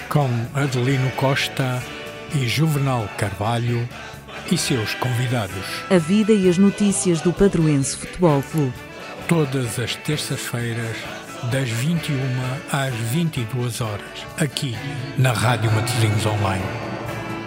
com Adelino Costa e Juvenal Carvalho e seus convidados. A vida e as notícias do Padroense Futebol Clube. Todas as terças-feiras, das 21 às 22 horas, aqui na Rádio Matosinhos Online.